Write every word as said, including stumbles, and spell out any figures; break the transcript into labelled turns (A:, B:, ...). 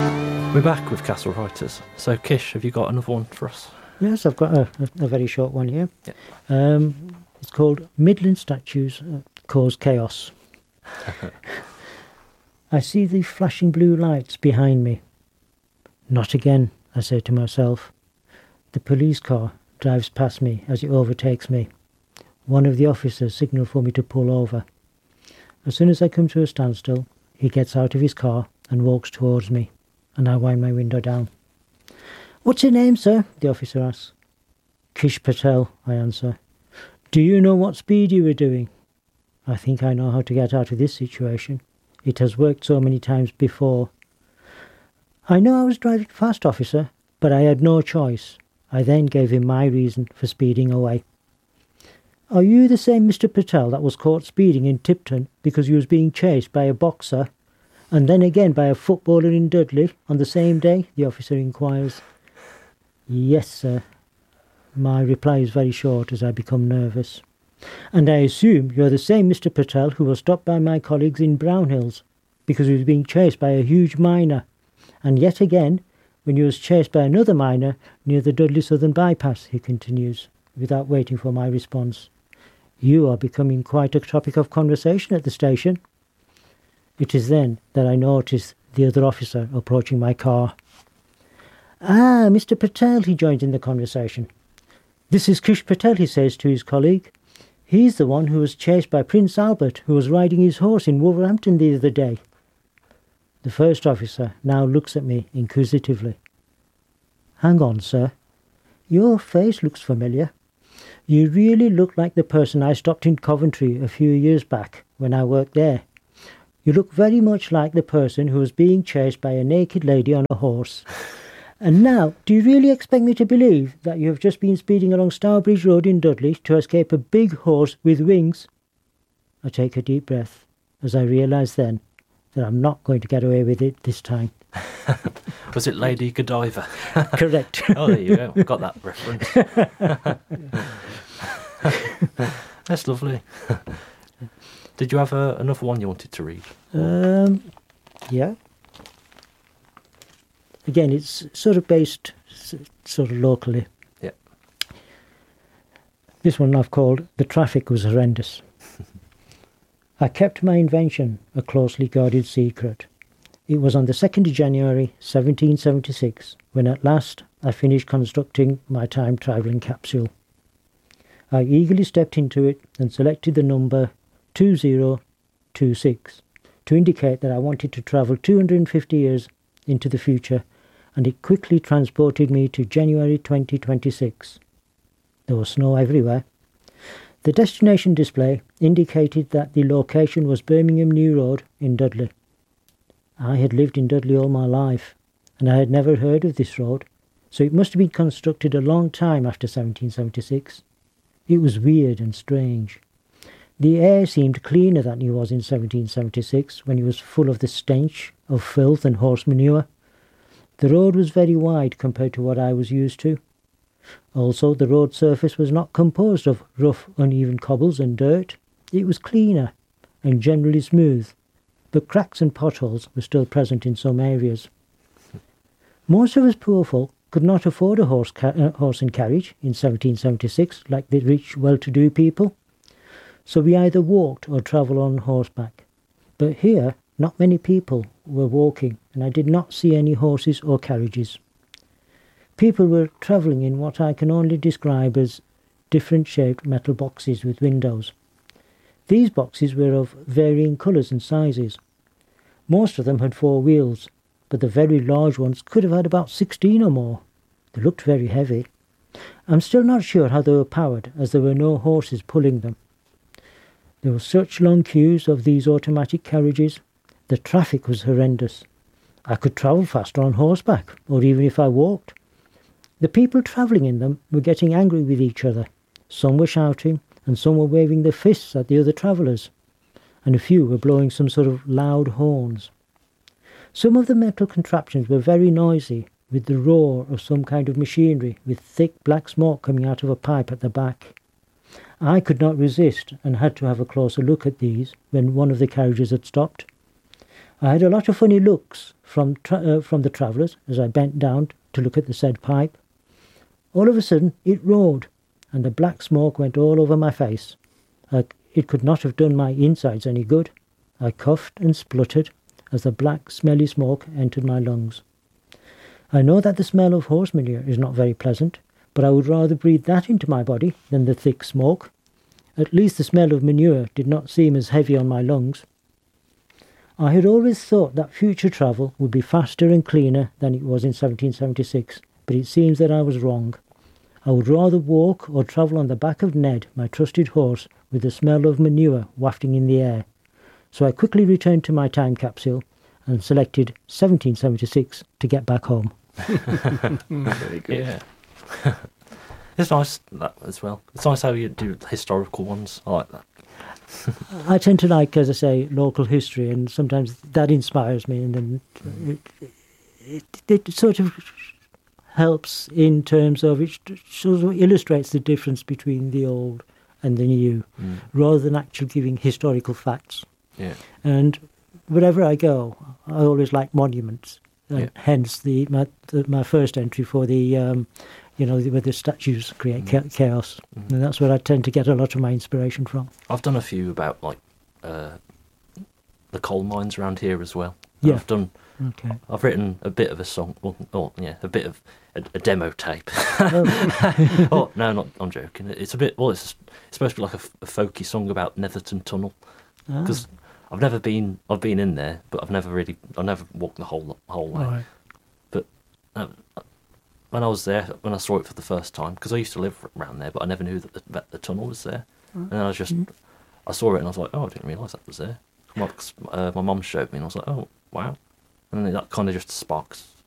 A: We're back with Castle Writers. So, Kish, have you got another one for us?
B: Yes, I've got a, a, a very short one here.
A: Yeah.
B: Um, it's called Midland Statues uh, Cause Chaos. I see the flashing blue lights behind me. Not again, I say to myself. The police car drives past me as it overtakes me. One of the officers signals for me to pull over. As soon as I come to a standstill, he gets out of his car and walks towards me, and I wind my window down. "What's your name, sir?" the officer asks. "Kish Patel," I answer. "Do you know what speed you were doing?" I think I know how to get out of this situation. It has worked so many times before. "I know I was driving fast, officer, but I had no choice." I then gave him my reason for speeding away. "Are you the same Mister Patel that was caught speeding in Tipton because he was being chased by a boxer, and then again by a footballer in Dudley on the same day?" the officer inquires. "Yes, sir." My reply is very short as I become nervous. "And I assume you're the same Mister Patel who was stopped by my colleagues in Brownhills because he was being chased by a huge miner, and yet again when he was chased by another miner near the Dudley Southern Bypass," he continues, without waiting for my response. "You are becoming quite a topic of conversation at the station." It is then that I notice the other officer approaching my car. "Ah, Mister Patel," he joins in the conversation. "This is Kish Patel," he says to his colleague. "He's the one who was chased by Prince Albert, who was riding his horse in Wolverhampton the other day." The first officer now looks at me inquisitively. "Hang on, sir. Your face looks familiar. You really look like the person I stopped in Coventry a few years back when I worked there. You look very much like the person who was being chased by a naked lady on a horse. And now, do you really expect me to believe that you have just been speeding along Stourbridge Road in Dudley to escape a big horse with wings?" I take a deep breath as I realise then that I'm not going to get away with it this time.
A: Was it Lady Godiva?
B: Correct.
A: Oh, there you go. Got that reference. That's lovely. Did you have a, another one you wanted to read?
B: Um, yeah. Again, it's sort of based s- sort of locally.
A: Yeah.
B: This one I've called "The Traffic Was Horrendous." I kept my invention a closely guarded secret. It was on the second of January seventeen seventy-six when at last I finished constructing my time-travelling capsule. I eagerly stepped into it and selected the number two zero two six to indicate that I wanted to travel two hundred fifty years into the future, and it quickly transported me to January twenty twenty-six. There was snow everywhere. The destination display indicated that the location was Birmingham New Road in Dudley. I had lived in Dudley all my life, and I had never heard of this road, so it must have been constructed a long time after seventeen seventy-six. It was weird and strange. The air seemed cleaner than it was in seventeen seventy-six, when it was full of the stench of filth and horse manure. The road was very wide compared to what I was used to. Also, the road surface was not composed of rough, uneven cobbles and dirt. It was cleaner and generally smooth, but cracks and potholes were still present in some areas. Most of us poor folk could not afford a horse, ca- uh, horse and carriage in seventeen seventy-six like the rich, well-to-do people, so we either walked or travelled on horseback. But here, not many people were walking, and I did not see any horses or carriages. People were travelling in what I can only describe as different-shaped metal boxes with windows. These boxes were of varying colours and sizes. Most of them had four wheels, but the very large ones could have had about sixteen or more. They looked very heavy. I'm still not sure how they were powered, as there were no horses pulling them. There were such long queues of these automatic carriages. The traffic was horrendous. I could travel faster on horseback, or even if I walked. The people travelling in them were getting angry with each other. Some were shouting, and some were waving their fists at the other travellers, and a few were blowing some sort of loud horns. Some of the metal contraptions were very noisy, with the roar of some kind of machinery, with thick black smoke coming out of a pipe at the back. I could not resist, and had to have a closer look at these when one of the carriages had stopped. I had a lot of funny looks from tra- uh, from the travellers as I bent down to look at the said pipe. All of a sudden it roared, and the black smoke went all over my face. I, it could not have done my insides any good. I coughed and spluttered as the black smelly smoke entered my lungs. I know that the smell of horse manure is not very pleasant, but I would rather breathe that into my body than the thick smoke. At least the smell of manure did not seem as heavy on my lungs. I had always thought that future travel would be faster and cleaner than it was in seventeen seventy-six, but it seems that I was wrong. I would rather walk or travel on the back of Ned, my trusted horse, with the smell of manure wafting in the air. So I quickly returned to my time capsule and selected seventeen seventy-six to get back home.
C: Very good.
A: Yeah. It's nice that as well. It's nice how you do historical ones. I like that.
B: I tend to like, as I say, local history, and sometimes that inspires me, and then it, it, it sort of helps in terms of it sort of illustrates the difference between the old and the new,
A: Mm.
B: rather than actually giving historical facts.
A: Yeah.
B: And wherever I go, I always like monuments, and
A: Yeah.
B: hence the my, the my first entry for the um, you know, where the statues create cha- chaos,
A: Mm.
B: and that's where I tend to get a lot of my inspiration from.
A: I've done a few about like uh, the coal mines around here as well.
B: Yeah.
A: I've done.
B: Okay.
A: I've written a bit of a song. Well, oh, yeah, a bit of a, a demo tape.
B: Oh,
A: Oh no, not. I'm joking. It's a bit. Well, it's, it's supposed to be like a, f- a folky song about Netherton Tunnel,
B: ah,
A: because I've never been. I've been in there, but I've never really. I've never walked the whole whole way.
B: right.
A: Um, when I was there, when I saw it for the first time, because I used to live around there, but I never knew that the, that the tunnel was there. And I was just,
B: Mm.
A: I saw it and I was like, oh, I didn't realise that was there. My, uh, my mum showed me and I was like, oh, wow. And then that kind of just sparks